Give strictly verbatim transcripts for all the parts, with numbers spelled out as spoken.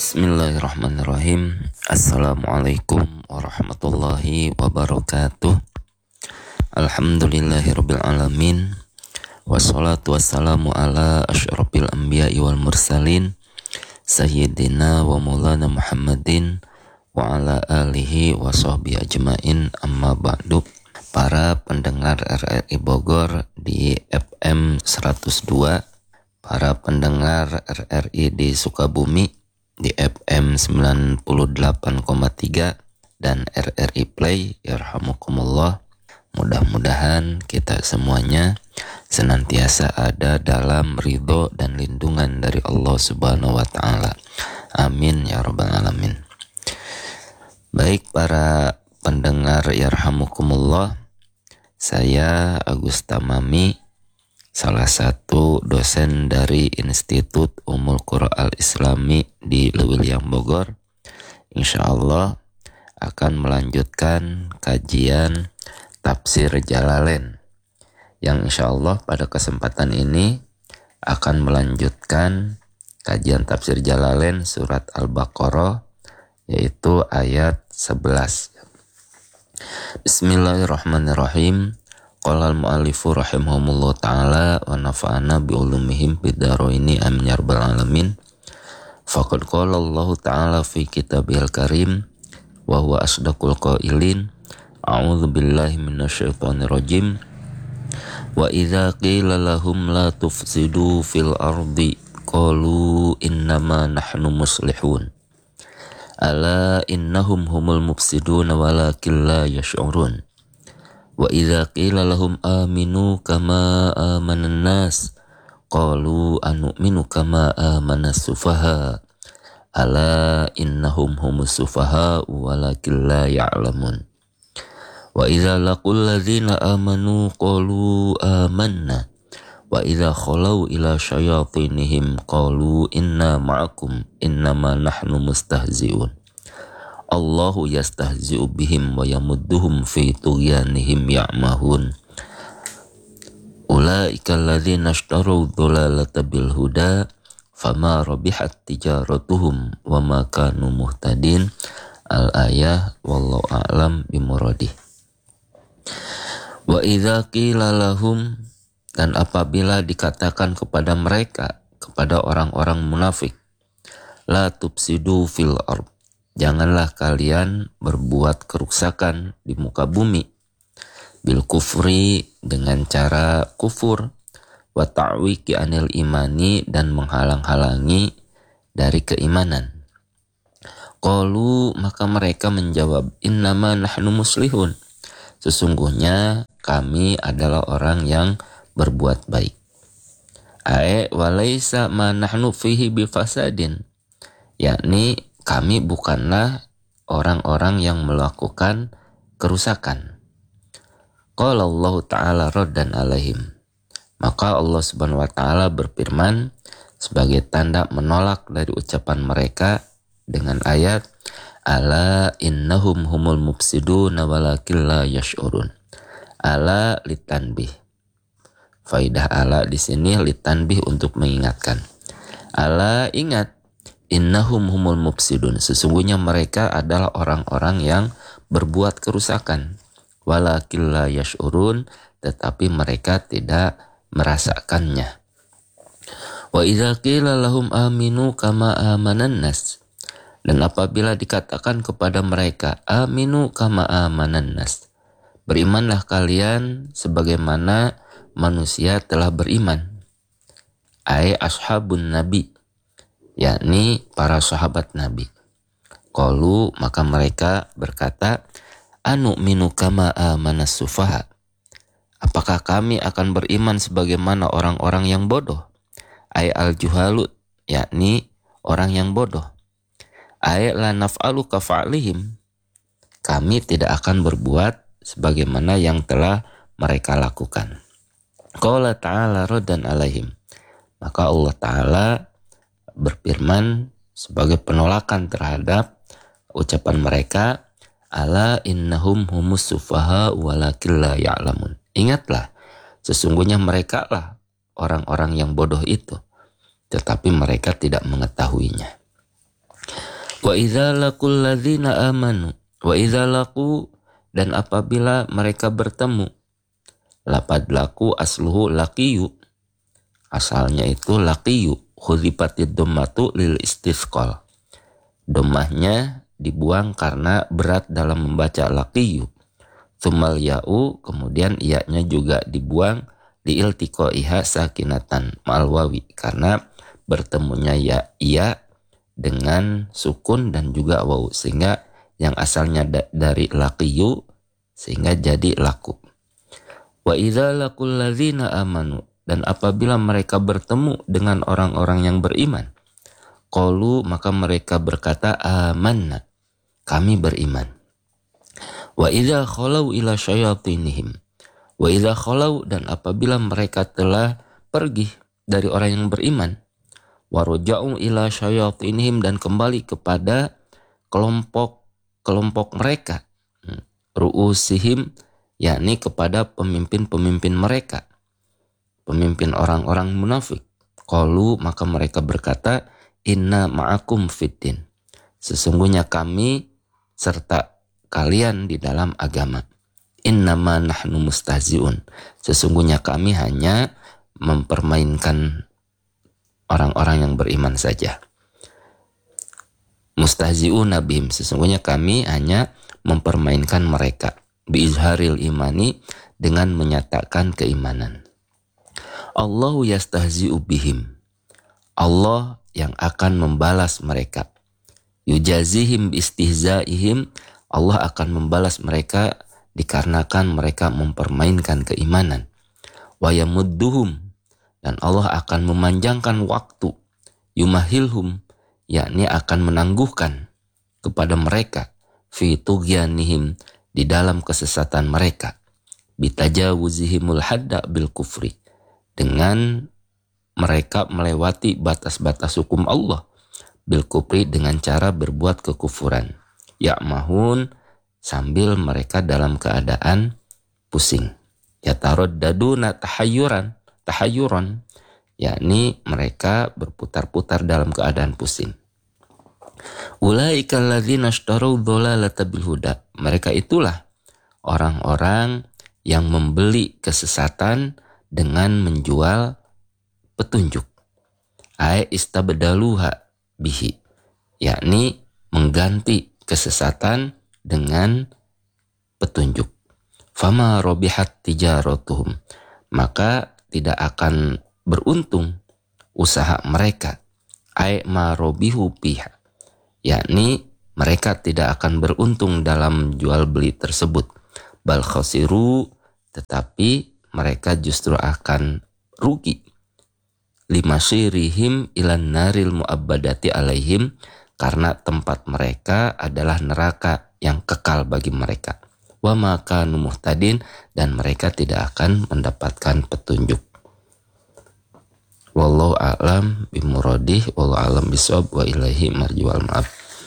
Bismillahirrahmanirrahim. Assalamualaikum warahmatullahi wabarakatuh. Alhamdulillahirabbil alamin. Wassalatu wassalamu ala asyrafil anbiya'i wal mursalin sayyidina wa maulana Muhammadin wa ala alihi wa sahbihi ajmain, amma ba'du. Para pendengar R R I Bogor di F M seratus dua, para pendengar R R I di Sukabumi di F M sembilan puluh delapan koma tiga dan R R I Play, yarhamukumullah. Mudah-mudahan kita semuanya senantiasa ada dalam ridho dan lindungan dari Allah Subhanahu wa taala. Amin ya rabbal alamin. Baik para pendengar yarhamukumullah, saya Agus Tamami, salah satu dosen dari Institut Ummul Qura Al-Islami di Lewiliang Bogor, insya Allah akan melanjutkan kajian Tafsir Jalalain, yang insya Allah pada kesempatan ini akan melanjutkan kajian Tafsir Jalalain surat Al-Baqarah, yaitu ayat sebelas. Bismillahirrahmanirrahim. Qala al-mu'allifu rahimahumullah ta'ala wa nafa'ana bi'ulumihim bidaraini amin ya rabbal alamin. Faqad qala Allah ta'ala fi kitabihil karim wa huwa asdaqul qailin. A'udzu billahi minasyaitonir rajim. Wa idza qila lahum la tufsidu fil ardi qalu innama nahnu muslihun. Ala innahum humul mufsidun walakin la yash'urun. Wa idza qila lahum aminu kama amanan nas qalu anu'minu kama amanas sufaha ala innahum humus sufaha walakin la ya'lamun. Wa idza laqul ladzina amanu qalu amanna wa idza khalau ila syayatinihim qalu inna ma'akum innama nahnu mustahzi'un. Allahu yastahzi'u bihim wa yamudduhum fi tughyanihim ya'mahun. Ulaika alladzina ishtaraw dhulalata bil huda fama rabihat tijaratuhum wa ma kanu muhtadin. Al-ayah wallahu a'lam bimuradih. Wa idza qila lahum, dan apabila dikatakan kepada mereka, kepada orang-orang munafik, la tufsidu fil ard, janganlah kalian berbuat kerusakan di muka bumi, bil kufri, dengan cara kufur, wa ta'wiki anil imani, dan menghalang-halangi dari keimanan. Qalu, maka mereka menjawab, innama nahnu muslihun, sesungguhnya kami adalah orang yang berbuat baik. Ae walaysa ma nahnu fihi bifasadin, yakni kami bukanlah orang-orang yang melakukan kerusakan. Qala Allah Ta'ala raddan alaihim, maka Allah Subhanahu wa taala berfirman sebagai tanda menolak dari ucapan mereka dengan ayat ala innahum humul mufsidun walakin la yash'urun. Ala litanbih. Faidah ala di sini litanbih, untuk mengingatkan. Ala, ingat, innahum humul mufsidun, sesungguhnya mereka adalah orang-orang yang berbuat kerusakan. Walakin la yash'urun, tetapi mereka tidak merasakannya. Wa idza qila lahum aminu kama amanan nas, dan apabila dikatakan kepada mereka aminu kama amanan nas, berimanlah kalian sebagaimana manusia telah beriman. Ai ashabun nabi, yakni para sahabat Nabi. Qalu, maka mereka berkata, anu'minu kama amanas sufaha, apakah kami akan beriman sebagaimana orang-orang yang bodoh? Ai al-juhalut, yakni orang yang bodoh. Ai la naf'alu kafa'lihim, kami tidak akan berbuat sebagaimana yang telah mereka lakukan. Qala ta'ala raddan alaihim, maka Allah Ta'ala berfirman sebagai penolakan terhadap ucapan mereka, ala innahum humus sufaha walakin la ya'lamun. Ingatlah, sesungguhnya mereka lah orang-orang yang bodoh itu, tetapi mereka tidak mengetahuinya. Wa idza laqul ladzina amanu. Wa idza laqu, dan apabila mereka bertemu. Lapad laku asluhu laqiyu. Asalnya itu laqiyu. Khudhifatid dhammatu lil istisqal. Dhammahnya dibuang karena berat dalam membaca laqiyu. Tsumal ya'u, kemudian iya-nya juga dibuang liiltiqaiha sakinatan ma'al wawi, karena bertemunya ya iya dengan sukun dan juga wawu, sehingga yang asalnya da- dari laqiyu sehingga jadi laku. Wa idza laqul ladzina amanu, dan apabila mereka bertemu dengan orang-orang yang beriman, qalu, maka mereka berkata amanna, kami beriman. Wa idza khalau ila syayatinihim. Wa idza khalau, dan apabila mereka telah pergi dari orang yang beriman, wa raja'u ila syayatinihim, dan kembali kepada kelompok-kelompok mereka, ru'usihim, yakni kepada pemimpin-pemimpin mereka, pemimpin orang-orang munafik. Qalu, maka mereka berkata, inna ma'akum fiddin, sesungguhnya kami serta kalian di dalam agama. Innama nahnu mustahzi'un, sesungguhnya kami hanya mempermainkan orang-orang yang beriman saja. Mustahzi'un nabihim, sesungguhnya kami hanya mempermainkan mereka. Biizharil imani, dengan menyatakan keimanan. Allahu yastahzi'u bihim, Allah yang akan membalas mereka. Yujazihim istihzaihim, Allah akan membalas mereka dikarenakan mereka mempermainkan keimanan. Wa yamudduhum, dan Allah akan memanjangkan waktu. Yumahilhum, yakni akan menangguhkan kepada mereka. Fi tughyanihim, di dalam kesesatan mereka. Bitajawuzihimul hadda bil kufri, dengan mereka melewati batas-batas hukum Allah. Bil kufri, dengan cara berbuat kekufuran. Ya'mahun, sambil mereka dalam keadaan pusing. Yataraddaduna tahayyuran, tahayyuran, yakni mereka berputar-putar dalam keadaan pusing. Ulaika alladzina ishtarau dhalalata bil huda, mereka itulah orang-orang yang membeli kesesatan dengan menjual petunjuk. Ai istabdaluha bihi, yakni mengganti kesesatan dengan petunjuk. Fama robihat tijaratuhum, maka tidak akan beruntung usaha mereka. Ai ma robihu biha, yakni mereka tidak akan beruntung dalam jual beli tersebut. Bal khasiru, tetapi mereka justru akan rugi. Limasirihim ilan naril mu'abbadati alaihim, karena tempat mereka adalah neraka yang kekal bagi mereka. Wa maka numuhtadin, dan mereka tidak akan mendapatkan petunjuk. Wallahu a'lam bimuradih, wallahu a'lam bishawab, wa ilaihi marji'ul ma'ab.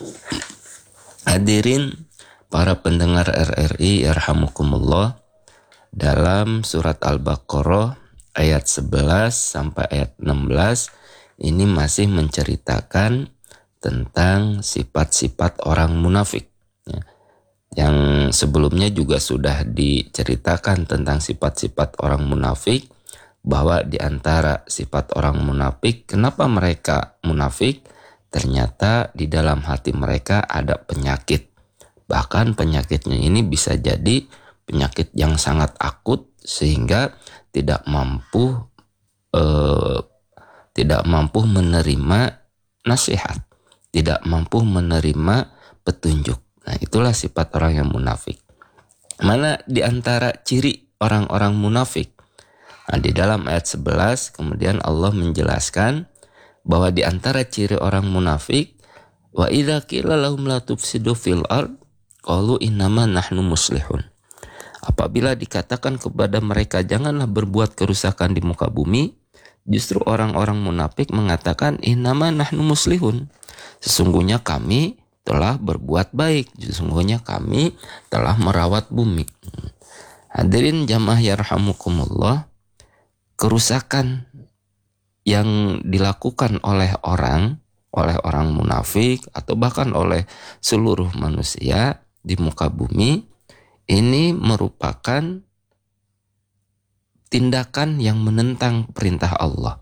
Hadirin para pendengar R R I yarhamukumullah, dalam surat Al-Baqarah ayat sebelas sampai ayat enam belas ini masih menceritakan tentang sifat-sifat orang munafik. Ya. Yang sebelumnya juga sudah diceritakan tentang sifat-sifat orang munafik, bahwa di antara sifat orang munafik, kenapa mereka munafik? Ternyata di dalam hati mereka ada penyakit. Bahkan penyakitnya ini bisa jadi penyakit yang sangat akut, sehingga tidak mampu eh, tidak mampu menerima nasihat, tidak mampu menerima petunjuk. Nah, itulah sifat orang yang munafik. Mana di antara ciri orang-orang munafik? Nah, di dalam ayat sebelas kemudian Allah menjelaskan bahwa di antara ciri orang munafik, wa idza qila lahum la tufsidu fil ard qalu innama nahnu muslihun. Apabila dikatakan kepada mereka janganlah berbuat kerusakan di muka bumi, justru orang-orang munafik mengatakan innama nahnu muslihun, sesungguhnya kami telah berbuat baik, sesungguhnya kami telah merawat bumi. Hadirin jamaah yarhamukumullah, kerusakan yang dilakukan oleh orang oleh orang orang munafik atau bahkan oleh seluruh manusia di muka bumi, ini merupakan tindakan yang menentang perintah Allah.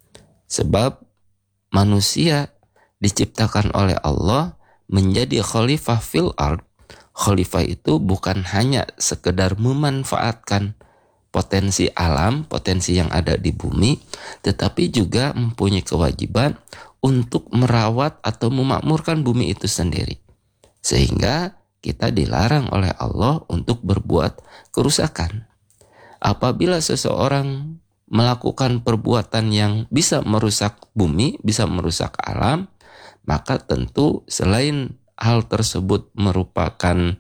Sebab manusia diciptakan oleh Allah menjadi khalifah fil ard. Khalifah itu bukan hanya sekedar memanfaatkan potensi alam, potensi yang ada di bumi, tetapi juga mempunyai kewajiban untuk merawat atau memakmurkan bumi itu sendiri. Sehingga kita dilarang oleh Allah untuk berbuat kerusakan. Apabila seseorang melakukan perbuatan yang bisa merusak bumi, bisa merusak alam, maka tentu selain hal tersebut merupakan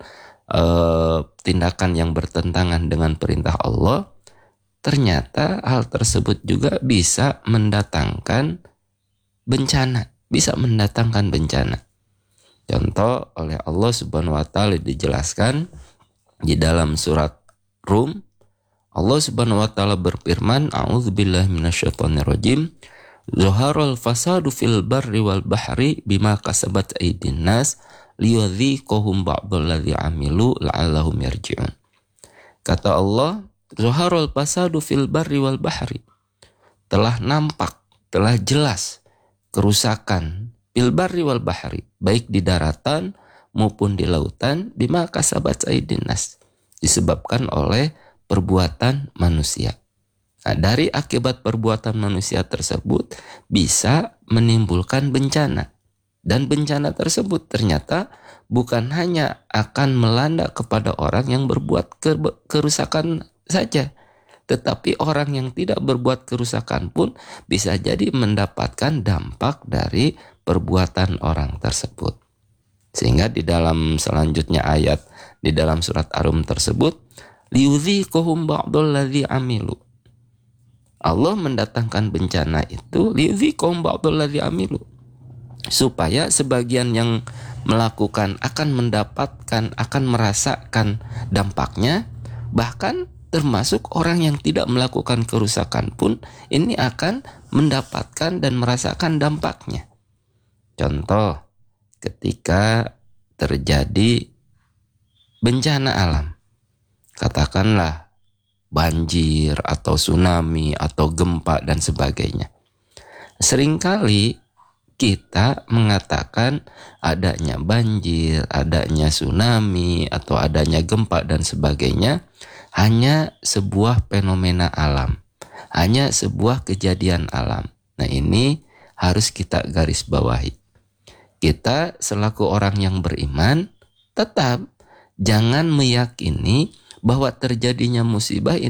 Uh, tindakan yang bertentangan dengan perintah Allah, ternyata hal tersebut juga bisa mendatangkan bencana, bisa mendatangkan bencana. Contoh oleh Allah Subhanahu wa taala dijelaskan di dalam surat Rum, Allah Subhanahu wa taala berfirman, a'udzubillahi minasyaitonirrajim, zaharal fasadu fil barri wal bahri bima kasabat aydin nas liyudhiqahum ba'dalladzi amilu la'allahum yarji'un. Kata Allah, zaharul fasadu fil barri wal bahri. Telah nampak, telah jelas kerusakan fil barri wal bahri, baik di daratan maupun di lautan, bima kasabat aydin nas, disebabkan oleh perbuatan manusia. Nah, dari akibat perbuatan manusia tersebut bisa menimbulkan bencana. Dan bencana tersebut ternyata bukan hanya akan melanda kepada orang yang berbuat kerusakan saja, tetapi orang yang tidak berbuat kerusakan pun bisa jadi mendapatkan dampak dari perbuatan orang tersebut. Sehingga di dalam selanjutnya ayat di dalam surat Ar-Rum tersebut, liyudhiqahum ba'dalladzi amilu. Allah mendatangkan bencana itu liyudhiqahum ba'dalladzi amilu, supaya sebagian yang melakukan akan mendapatkan, akan merasakan dampaknya, bahkan termasuk orang yang tidak melakukan kerusakan pun ini akan mendapatkan dan merasakan dampaknya. Contoh, ketika terjadi bencana alam, katakanlah banjir atau tsunami atau gempa dan sebagainya. Seringkali kita mengatakan adanya banjir, adanya tsunami, atau adanya gempa dan sebagainya hanya sebuah fenomena alam, hanya sebuah kejadian alam. Nah, ini harus kita garis bawahi. Kita selaku orang yang beriman tetap jangan meyakini bahwa terjadinya musibah